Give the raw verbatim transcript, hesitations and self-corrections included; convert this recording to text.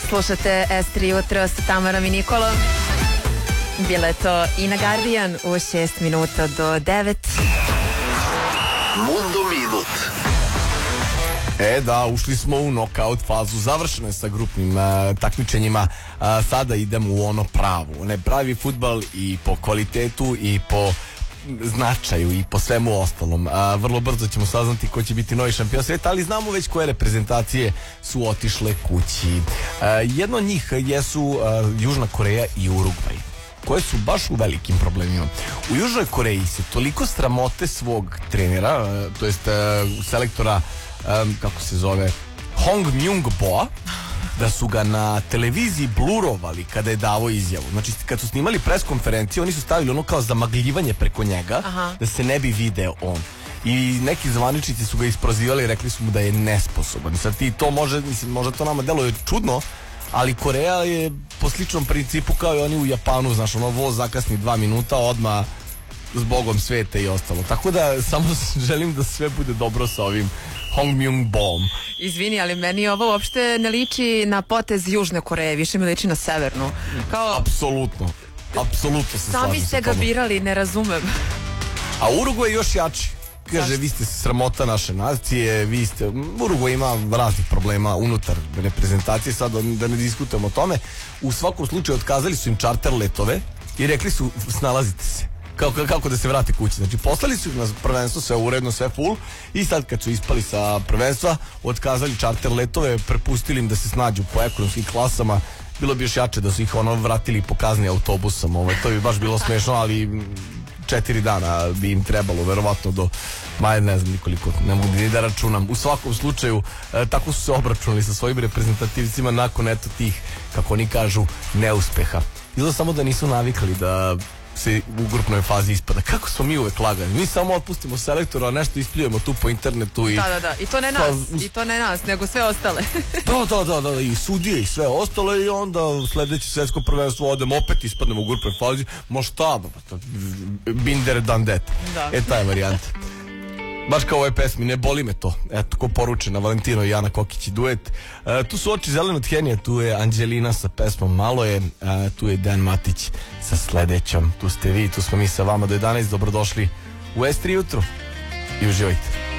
Slušate S tri jutro sa Tamarom i Nikolom. Bilo je to i na Guardian u šest minuta do devet. Mundo Minut. E da, ušli smo u nokaut fazu, završeno je sa grupnim uh, takmičenjima, uh, sada idemo u ono pravo, ne pravi fudbal i po kvalitetu i po značaju i po svemu ostalom. A, vrlo brzo ćemo saznati ko će biti novi šampion sveta, ali znamo već koje reprezentacije su otišle kući. A, jedno od njih jesu a, Južna Koreja i Urugvaj, koje su baš u velikim problemima. U Južnoj Koreji se toliko sramote svog trenera, a, to jest a, selektora, a, kako se zove, Hong Myung-boa, da su ga na televiziji blurovali kada je davo izjavu. Znači, kad su snimali pres konferenciju, oni su stavili ono kao zamagljivanje preko njega, aha, da se ne bi video on. I neki zvaničnici su ga isprozivali i rekli su mu da je nesposoban. Sad ti to može, mislim, možda to nama deluje čudno, ali Koreja je po sličnom principu kao i oni u Japanu, znaš, ono voz zakasni dva minuta, odmah s Bogom sveta i ostalo. Tako da samo želim da sve bude dobro sa ovim Hong Myung-boom. Izvini, ali meni ovo uopšte ne liči na potez Južne Koreje, više mi liči na severnu. Kao... Apsolutno. Apsolutno se slažem. Sami ste ga birali, ne razumem. A Urugvaj je još jači. Kaže, zašto? Vi ste sramota naše nacije, vi ste... Urugvaj ima raznih problema unutar reprezentacije, sad da ne diskutujemo o tome. U svakom slučaju otkazali su im čarter letove i rekli su, snalazite se. Kako, kako da se vrate kući. Znači, poslali su ih na prvenstvo, sve uredno, sve full, i sad kad su ispali sa prvenstva, otkazali čarter letove, prepustili im da se snađu po ekonomskim klasama. Bilo bi još jače da su ih ono vratili po kazni autobusom, ovo, to bi baš bilo smešno, ali četiri dana bi im trebalo, verovatno do maja, ne znam nikoliko, ne mogu ni da računam. U svakom slučaju, e, tako su se obračunali sa svojim reprezentativcima nakon eto tih, kako oni kažu, neuspeha. Izgleda samo da nisu navikali da se u grupnoj fazi ispada. Kako smo mi uvek lagani? Mi samo otpustimo selektora, a nešto ispljujemo tu po internetu i... Da, da, da. I to ne nas, pa, i to ne nas, nego sve ostale. da, da, da, da, i sudije i sve ostale i onda sledeće svetsko prvenstvo odemo, opet ispadnemo u grupnoj fazi. Ma šta, binder done that. Da. E, taj varijant. Baš kao ove pesmi, ne boli me to. Eto, ko poruče na Valentino i Ana Kokić i duet. E, tu su Oči zelene od Henija, tu je Anđelina sa pesmom Malo je, e, tu je Dejan Matić sa sledećom. Tu ste vi, tu smo mi sa vama do jedanaest. Dobrodošli u S tri jutro i uživajte.